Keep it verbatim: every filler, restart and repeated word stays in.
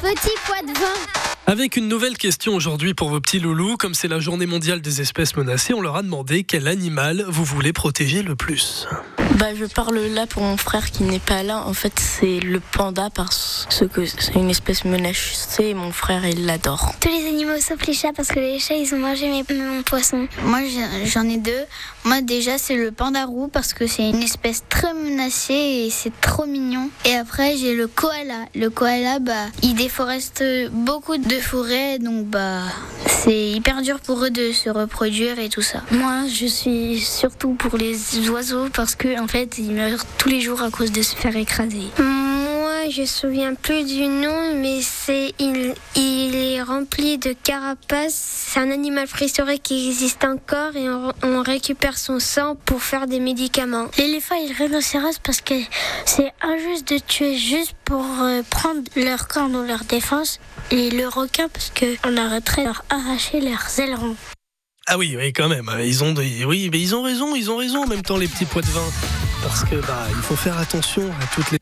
petits pois de vin. Avec une nouvelle question aujourd'hui pour vos petits loulous. Comme c'est la journée mondiale des espèces menacées, on leur a demandé quel animal vous voulez protéger le plus. Bah, je parle là pour mon frère qui n'est pas là. En fait, c'est le panda parce que c'est une espèce menacée et mon frère, il l'adore. Tous les animaux sauf les chats parce que les chats, ils ont mangé mes, mon poisson. Moi, j'en ai deux. Moi, déjà, c'est le panda roux parce que c'est une espèce très menacée et c'est trop mignon. Et après, j'ai le koala. Le koala, bah, il déforeste beaucoup de forêts, donc bah, c'est hyper dur pour eux de se reproduire et tout ça. Moi, je suis surtout pour les oiseaux parce que en fait, ils meurent tous les jours à cause de se faire écraser. Moi, je me souviens plus du nom, mais c'est il, il est rempli de carapaces. C'est un animal préhistorique qui existe encore et on, on récupère son sang pour faire des médicaments. L'éléphant et le rhinocéros parce que c'est injuste de tuer juste pour euh, prendre leur corps dans leur défense, et le requin parce qu'on arrêterait de leur arracher leurs ailerons. Ah oui, oui, quand même. Ils ont, des... oui, mais ils ont raison, ils ont raison en même temps les petits pois de vin, parce que bah, il faut faire attention à toutes les